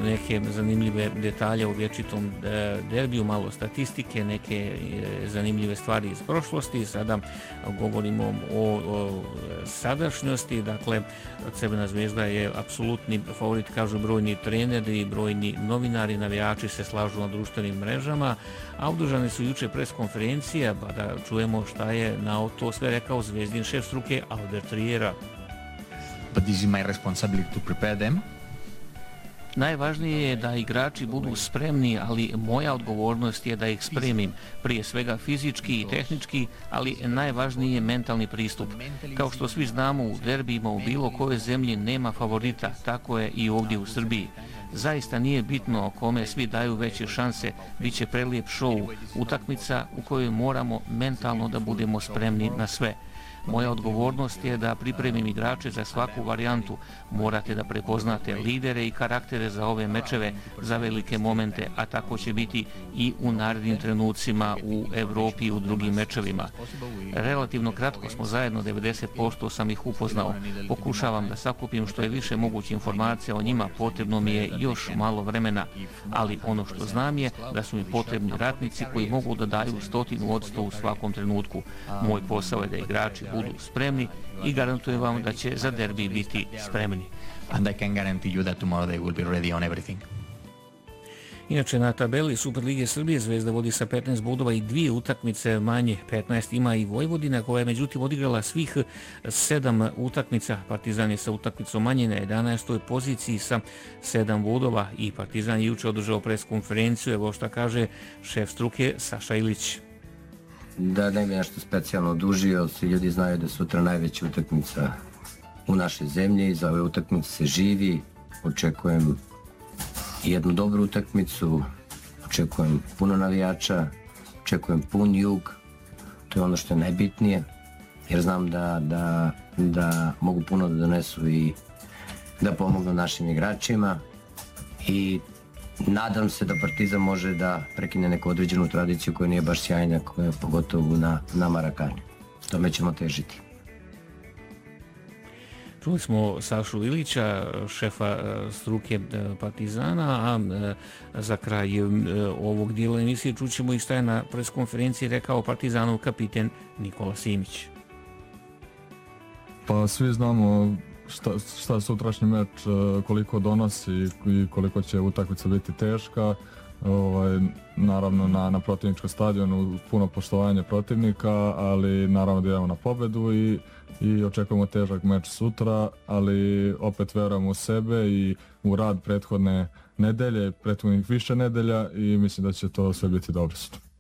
neke zanimljive detalje o vječitom derbiju, malo statistike, neke zanimljive stvari iz prošlosti. Sada govorimo o sadašnjosti. Dakle, Crvena zvezda je apsolutni favorit, kažu brojni treneri i brojni novinari, navijači se slažu na društvenim mrežama, a održane su juče pres konferencije, pa da čujemo šta je na to sve rekao zvezdin šef struke Albert Riera. But this is my responsibility to prepare them. Najvažnije je da igrači budu spremni, ali moja odgovornost je da ih spremim, prije svega fizički i tehnički, ali najvažniji je mentalni pristup. Kao što svi znamo, u derbijima u bilo kojoj zemlji nema favorita, tako je i ovdje u Srbiji. Zaista nije bitno kome svi daju veće šanse, bit će prelijep šou, utakmica u kojoj moramo mentalno da budemo spremni na sve. Moja odgovornost je da pripremim igrače za svaku varijantu. Morate da prepoznate lidere i karaktere za ove mečeve, za velike momente, a tako će biti i u narednim trenucima u Evropi i u drugim mečevima. Relativno kratko smo zajedno, 90% sam ih upoznao. Pokušavam da sakupim što je više moguće informacija o njima, potrebno mi je još malo vremena, ali ono što znam je da su mi potrebni ratnici koji mogu da daju 100% u svakom trenutku. Moj posao je da igrači budu spremni i garantujem vam da će za derbi biti spremni. And I can guarantee you that tomorrow they will be ready on everything. Inače, na tabeli Superlige Srbije Zvezda vodi sa 15 bodova i 2 utakmice manje. 15 ima i Vojvodina, koja je međutim odigrala svih 7 utakmica. Partizan je sa utakmicom manje na 11. poziciji sa 7 bodova i Partizan je juče održao pres konferenciju. Evo šta kaže šef struke Saša Ilić. Da ne bi nešto specijalno odužio, svi ljudi znaju da sutra najveća utakmica u našoj zemlji, za ove utakmice se živi, očekujem jednu dobru utakmicu, očekujem puno navijača, očekujem pun jug, to je ono što je najbitnije, jer znam da mogu puno da donesu i da pomognu našim igračima i nadam se da Partizan može da prekine neku određenu tradiciju koja nije baš sjajna, koja je pogotovo na Marakanju. Tome ćemo težiti. Čuli smo Sašu Ilića, šefa struke Partizana, a za kraj ovog dijela emisije čućemo i šta je na preskonferenciji rekao Partizanov kapiten Nikola Simić. Pa svi znamo šta sutrašnji meč koliko donosi i koliko će utakmica biti teška. Naravno na protivničkom stadionu puno poštovanje protivnika, ali naravno da idemo na pobedu i očekujemo težak meč sutra, ali opet verujemo u sebe i u rad prethodne nedelje, prethodnih više nedelja i mislim da će to sve biti dobro sutra.